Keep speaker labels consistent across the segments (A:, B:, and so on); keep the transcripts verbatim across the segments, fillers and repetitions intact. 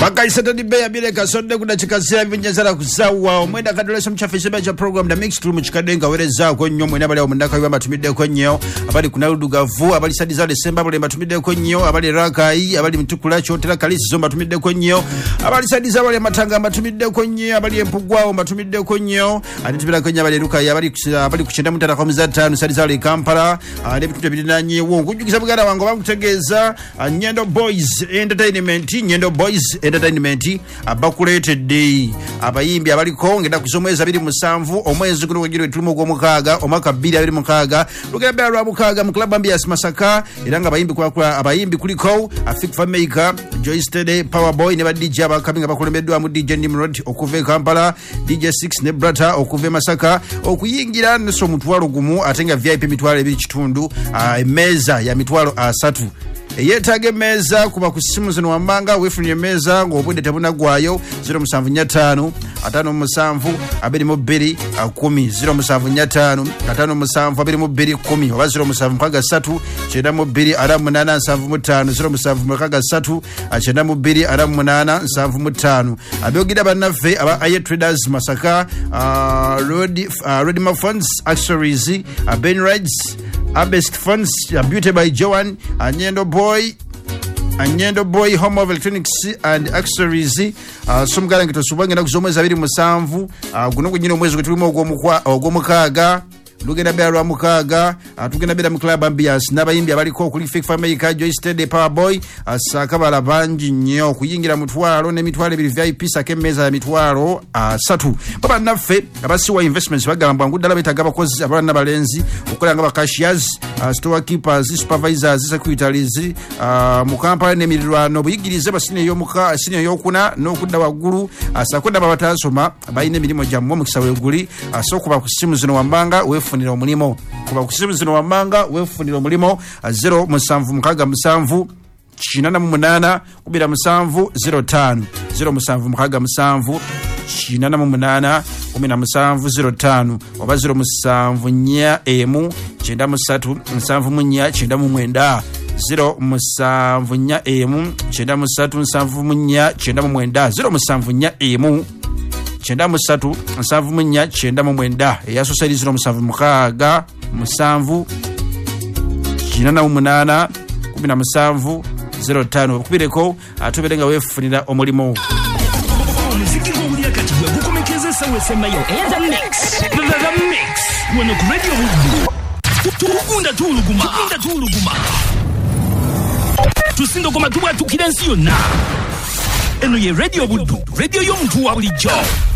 A: Makaisa tadi beya bile kasonde kuna chikasira vinjazara kusawa omwenda kadole somchafishe bacha program da mixed room chikadenga wereza kwenye mwena bale omndaka yuwa matumide kwenye abali kuna udugavu abali sadiza desemba bale matumide kwenye abali rakai abali mtukula chotela kalisi zomba matumide kwenye abali sadiza bale matanga matumide kwenye abali mpugwao matumide kwenye aditibila kwenye abali rukai abali abali kuchenda mutara kwa mzatanu sadiza bale Kampala ade bitu bidina nye wongu ujukisa mgada wango wangu tegeza Nyendo Boys Entertainment Nyendo Boys Entertainment abakuleted day abayimbi abali kongeda kusomweza biri musanvu omwezi kuno wegiro tulimo gwo mukaga omaka biri abiri mukaga lugera bya mukaga mu club ambias Masaka iranga abayimbi kwa kwa abayimbi kuliko Afik Fameka Joyce Tede Power Boy ne ba D J abakaminga bakulembedwa mu D J Nimrod okuve Kampala D J six ne Brata okuve Masaka okuyingira nso mutwalo gumu atenga V I P mitwalo ebiri kitundu emeza ya mitwalo asatu yetage meza kuba kusimu zino wambanga wefunye meza ngobwede tabuna gwayo zero musanvu nyatano atano musanvu abiri mubiri kumi zero musanvu nyatano atano musanvu abiri mubiri kumi oba zero musanvu mpaga satu chenda mubiri ara munana nsanvu mutano zero musanvu mpaga satu chenda mubiri ara munana nsanvu mutano abogida banafe aba aye traders Masaka uh, road uh, road funds accessories uh, Ben Rides our best funds uh, beauty by Joan and Nyendo Boy and Nyendo Boy Home of Electronics and Accessories uh, some garanga to subanga na kuzomeza biri musanvu uh, guno kunyino mwezi kutulimo ogwo mukaga lugenda bya mukaga atugenda bya mu club ambias nabayimbi abaliko kuli Fake Fameka Joyce Tede Power Boy asaka bala banji nyo kuyingira mutwalo ne mitwalo biri V I P sake meza ya mitwalo asatu baba nafe abasi wa investments bagamba ngudala betaga bakozi abana balenzi okola ngaba cashiers uh, store keepers supervisors secretaries uh, mu company ne milirwano buyigirize basine yo muka sine yo kuna no kudda waguru asakonda babatasoma bayine milimo jammo mukisawe guli asokuba kusimu zino wambanga wefunira omulimo kuba kusimu zino wambanga wefunira omulimo zero musanvu mukaga musanvu chinana mu munana kubira musanvu zero tano zero musanvu mukaga musanvu chinana mu munana kumina musanvu zero tano oba zero musanvu nya emu chenda musatu musanvu munya chenda mu mwenda zero musanvu nya emu chenda musatu musanvu munya chenda mu mwenda zero musanvu nya emu chenda musatu musanvu munya chenda mu mwenda ya society zero musanvu mukaga musanvu chinana mu munana kumina musanvu zero tano kubireko atuberenga wefunira omulimo muziki ng'uli akati gwe gukomekeze sawe semayo and the mix the mix when the radio tugunda tuluguma tugunda tuluguma tusindo koma tuba tukirensi yonna eno ye radio buddu radio y'omuntu wa bulijjo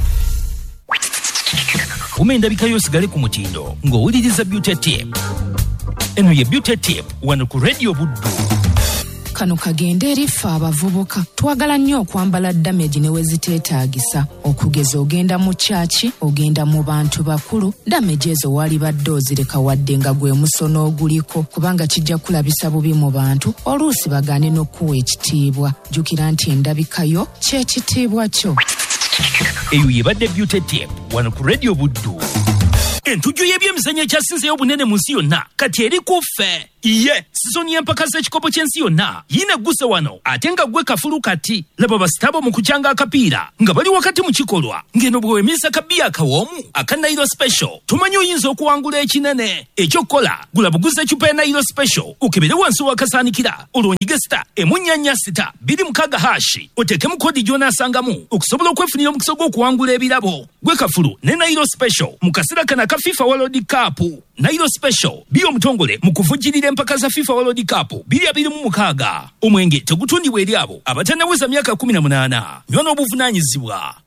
A: umenda bikayo sigale ku mutindo ng'owuliriza beauty tip eno ye beauty tip wano ku radio buddu kano kagende erifa abavubuka twagala nnyo okwambala damage ne weziteetaagisa okugeza ogenda mu chachi ogenda mu bantu bakulu damage ezo wali badde ozireka wadde nga gwe musono oguliko kubanga kijja kulabisa bubi mu bantu oluusi bagane n'okkuwa ekitiibwa jjukira nti endabikayo ky'ekitiibwa kyo eyo yebadde beauty tip wano ku radio buddu entujjo y'ebyemizannyo ekyasinzeyo obunene mu nsi yonna kati eri kuffe iye sizoni y'empaka z'ekikopo ky'ensi yonna yinegguse wano ate nga gwe kafulu kati laba basitabo mu kukyanga akapiira nga bali wakati mu kikolwa ng'eno bwe weemisa kabiya akawoomu aka Nairo Special tumanyi oyinza okuwangula ekinene ekyokukola gula buguza ecupa ya Nairo Special okebere wansi wakasaanikira olwonyige sita emunnyanya sita biri mukaga hashi oteekemu kodi gy'onaasangamu okusobola okwefunira omukisa gw'okuwangula ebirabo gwe kafulu ne Nairo Special mu kaseera kana ka FIFA World Cup Nairo Special biri omutongole mu kuvujjirira empaka za FIFA World Cup biri abiri mu mukaaga omwenge tegutundibwa eri abo abatannaweza myaka kumi na munaana nywona obuvunaanyizibwa